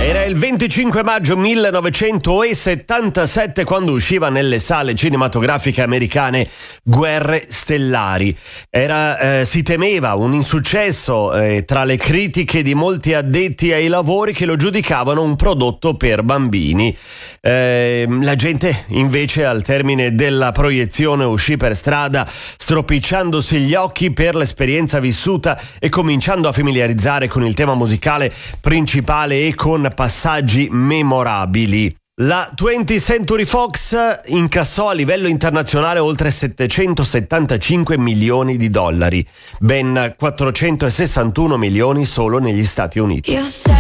Era il 25 maggio 1977 quando usciva nelle sale cinematografiche americane Guerre Stellari. Si temeva un insuccesso tra le critiche di molti addetti ai lavori che lo giudicavano un prodotto per bambini. La gente invece al termine della proiezione uscì per strada stropicciandosi gli occhi per l'esperienza vissuta e cominciando a familiarizzare con il tema musicale principale e con passaggi memorabili. La 20th Century Fox incassò a livello internazionale oltre 775 milioni di dollari, ben 461 milioni solo negli Stati Uniti.